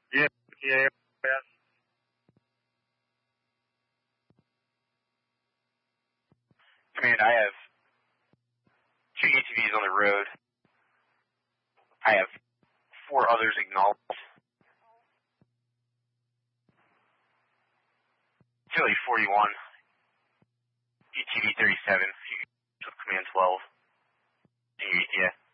Yeah, yeah. Command, I have 2 UTVs on the road. I have 4 others acknowledged. Philly 41, UTV 37, with Command 12. Yeah.